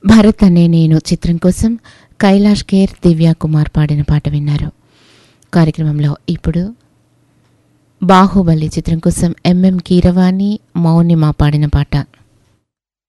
భరత్ అనే నేను చిత్రం కోసం కైలాష్ ఖేర్, దివ్యా కుమార్ పాడిన పాట విన్నారు. కార్యక్రమంలో ఇప్పుడు బాహుబలి చిత్రం కోసం ఎంఎం కీరవాణి, మౌనిమ పాడిన పాట.